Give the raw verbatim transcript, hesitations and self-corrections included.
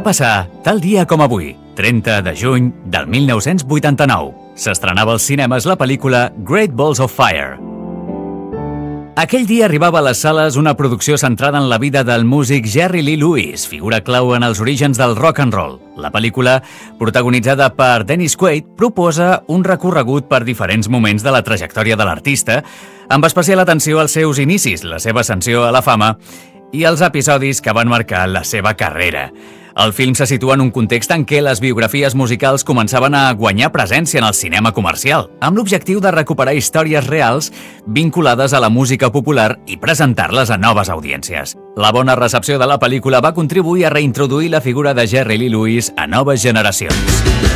passar tal dia com avui, trenta de juny del mil nou-cents vuitanta-nou. S'estrenava als cinemes la pel·lícula Great Balls of Fire. Aquell dia arribava a les sales una producció centrada en la vida del músic Jerry Lee Lewis, figura clau en els orígens del rock and roll. La pel·lícula, protagonitzada per Dennis Quaid, proposa un recorregut per diferents moments de la trajectòria de l'artista, amb especial atenció als seus inicis, la seva ascensió a la fama i els episodis que van marcar la seva carrera. El film se situa en un context en què les biografies musicals començaven a guanyar presència en el cinema comercial, amb l'objectiu de recuperar històries reals vinculades a la música popular i presentar-les a noves audiències. La bona recepció de la pel·lícula va contribuir a reintroduir la figura de Jerry Lee Lewis a noves generacions.